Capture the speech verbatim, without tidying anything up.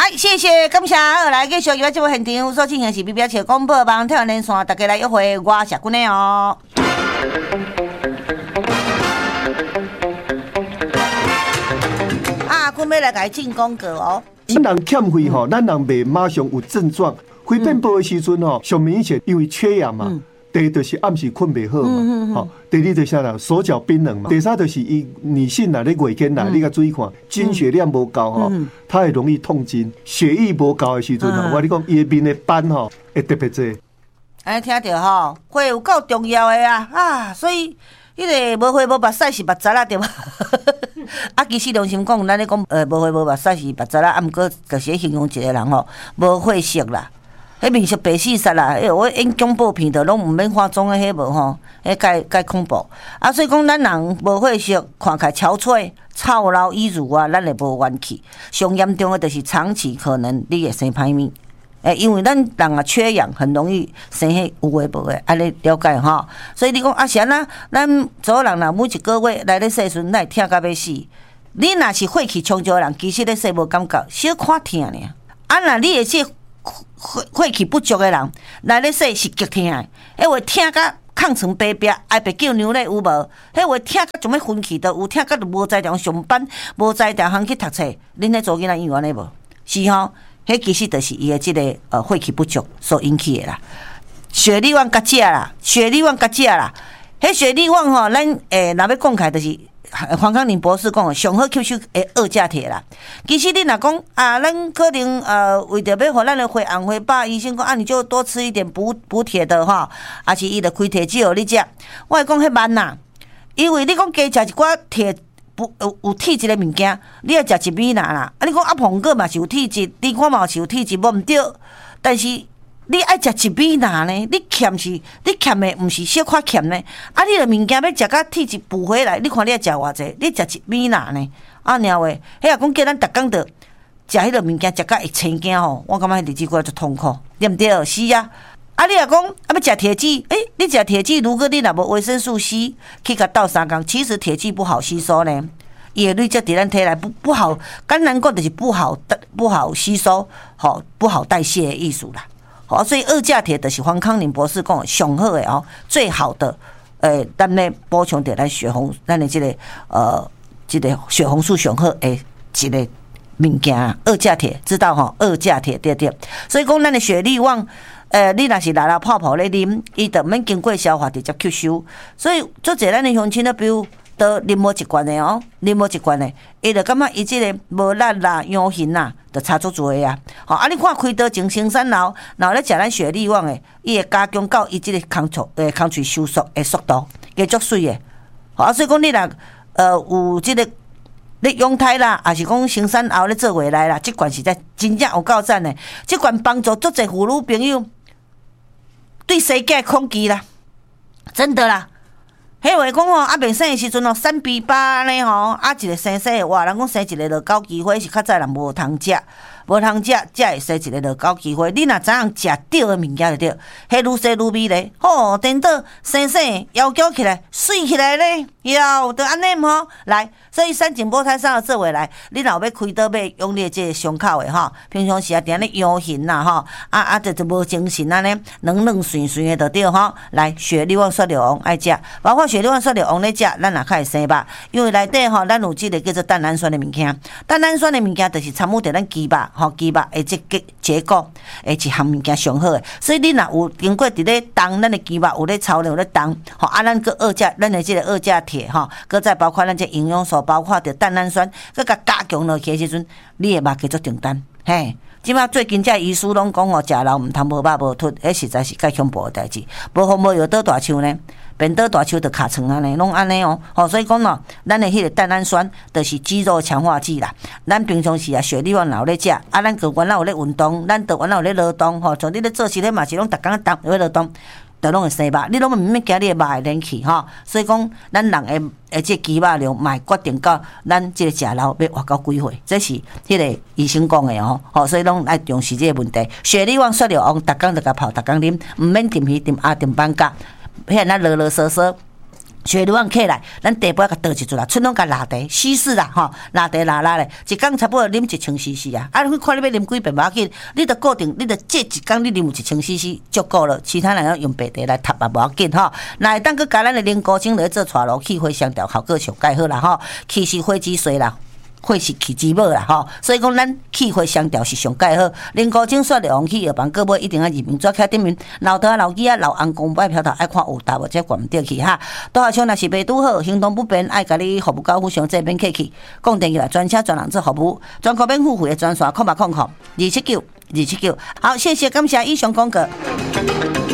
来，谢谢感谢，来继续今晚节目现场所进行是比表桥广播网跳连线，大家来约会，我是君的哦。啊，君要来甲伊进广告哦。 咱人欠肺吼，咱人袂马上有症状，肺变薄的时阵吼，上明显因为缺氧嘛。嗯，第一就是暗时困袂好嘛，吼、嗯。第二就是啥手脚冰冷嘛。第三就是伊女性呐，你月经呐，你甲注意看，经血量无够吼，她会容易痛经。血液无够的时阵吼，我你讲伊面的斑吼会特别多。 安尼听着吼，血有够重要的啊啊！所以迄个无血无目屎是目屎啦，对吧？啊，其实良心讲，咱咧讲呃无血无目屎是目屎啦，啊，毋过就是形容一个人吼无血色啦。迄面色白死煞啦！哎，我演恐怖片的拢毋免化妆的，迄无吼，迄介介恐怖。啊，所以讲咱人无血色，看起来憔悴、操劳已如啊，咱会无元气。上严重的就是长期可能你会生歹面，诶，因为咱人啊缺氧，很容易生迄有诶无诶，安尼了解吼。所以你讲啊，是安那，咱所有人若每一个月来咧洗时阵，咱会痛到要死。你若是血气充足的人，其实咧洗无感觉，小看痛尔。啊，若你会洗。血气不足的人来咧洗是极痛的，迄话痛甲抗层白白，爱白叫牛咧有无？迄话痛甲怎么分气都有，痛甲就无在场上班，无在场通去读册。恁咧做囡仔医院咧无？是吼，迄其实就是伊的即个呃血气不足所引起的啦。血力旺甲食啦，血力旺甲食啦，迄血力旺吼，咱诶若要讲起来就是。黄康宁博士讲，上好吸收诶二价铁啦。其实你若讲啊，咱可能呃为着要互咱的血红血饱，医生讲啊，你就多吃一点补补铁的吼，还是伊就开铁剂互你食。我会讲迄慢啦，因为你讲加食一寡铁不有有体质的物件，你要食一米啦啦。啊，你讲啊苹果嘛是有体质，你看嘛是有体质，无毋对，但是。你爱食一米哪呢？你欠是，你欠的毋是小可欠呢。啊，你的物件要食甲体质补回来，你看你要食偌济？你食一米哪呢？啊，然后诶，迄也讲叫咱逐工着食迄个物件，食甲会青惊吼。我感觉日子过就痛苦，对毋对？是啊。啊，你也讲啊要食铁剂，诶、欸，你食铁剂，如果你若无维生素 C， 去甲倒三工，其实铁剂不好吸收呢。伊的累积伫咱体内不不好，简单讲就是不好不好吸收，吼不好代谢的意思啦。好，所以二价铁就是黄康宁博士讲上好的哦，最好的，呃，咱咧补充着咱血红，咱的这个呃，这个血红素上好的一个物件，二价铁知道吼？二价铁对对，所以讲咱的血力旺，呃，你若是拉拉泡泡咧啉，伊就免经过消化直接吸收，所以做者咱的乡亲咧，比如。都啉无一罐的哦，啉无一罐的，伊就感觉伊即个无力啦、痒痕啦，就差足多啊。吼，啊，你看开刀前生产后，然后咧食咱血力旺的，伊会加强到伊即个空促诶空喙收缩的速度，加足水的。吼，啊，所以讲你若呃有即个咧养胎啦，还是讲生产后咧做回来啦，即罐是在真正有够赞的，即罐帮助足侪妇女朋友对世界恐惧啦，真的啦。迄话讲吼，啊未生的时阵吼，三比八安尼吼，啊一个生生的话，人讲生一个落狗机会是较早人无通食，无通食，才会生一个落狗机会。你若知影食对的物件就对，迄愈生愈美咧。吼，等到生生腰翘起来，水起来咧，腰就安尼吼来。所以三井波胎上做回来，你若要开刀要用你即个伤口的吼，平常时啊定咧痒痕啦吼，啊啊就就无精神安尼，软软顺顺的就对吼。来，血力旺雪流王爱食，包括血力旺雪流王咧食，咱也较会生肉，因为内底吼咱有即个叫做蛋氨酸的物件，蛋氨酸的物件就是参与着咱肌肉吼，肌肉的即个结构的一项物件上好的，所以你若有经过伫咧动咱的肌肉有咧操练有咧动，吼啊咱个二价咱的即个二价铁吼，搁再包括咱这营养素。包括着蛋氨酸，佮甲加强落去的时阵，你的肉叫做订单。嘿，即马最近这医师拢讲哦，食老毋通无肉无吞，迄实在是介恐怖的代志。无好无有倒大树呢，变倒大树就卡床安尼，拢安尼哦。吼，所以讲咯，咱的迄个蛋氨酸，就是肌肉强化剂啦。咱平常时啊，血力旺有咧食，啊，咱个原来有咧运动，咱都原来有咧劳动，吼，像你咧做事咧嘛是拢逐工动有咧劳动。就拢会生肉，你拢毋免惊你的肉会冷去吼，所以讲咱人的诶即肌肉量，嘛决定到咱即个食老要活到几岁，这是迄个医生讲的哦，吼，所以拢爱重视即个问题。血力旺、血流旺，逐工就甲泡，逐工啉，毋免啉鱼、啉鸭、啉板甲，遐那啰啰嗦嗦。 血流往起来，咱地杯甲倒一注啦，剩拢甲拉茶稀释啦，吼，拉茶拉拉咧，一工差不多啉一千 C C 啊。啊，你看你要啉几遍无要紧，你着固定，你着这一工你啉一千 C C 足够了，其他人要用白茶来搭也无要紧吼。那会当佮加咱的零高精来做带路气血相调，效果上介好啦吼。气是火之水啦。血是气之母啦吼，所以讲咱气血相调是上介好。零高精刷的王气药房，各位一定要入面抓起顶面，老头老鸡啊，老翁公摆票头爱看有搭无，才管唔得去哈。拄好像若是袂拄好，行动不便，爱甲你服务高富上这边客气，讲电话来专车专人做服务，专科免付费的专线，空八空空二七九二七九。好，谢谢感谢以上广告。